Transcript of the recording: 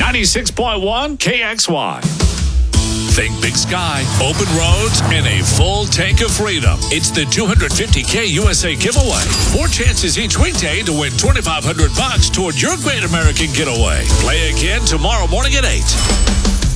96.1 KXY. Think big sky, open roads, and a full tank of freedom. It's the $250K USA giveaway. 4 chances each weekday to win $2,500 toward your great American getaway. Play again tomorrow morning at 8.